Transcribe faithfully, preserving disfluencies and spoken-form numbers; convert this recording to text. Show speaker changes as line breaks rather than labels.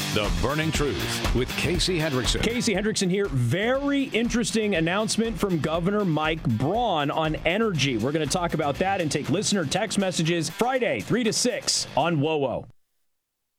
The Burning Truth with Casey Hendrickson.
Casey Hendrickson here. Very interesting announcement from Governor Mike Braun on energy. We're going to talk about that and take listener text messages Friday, three to six on W O W O.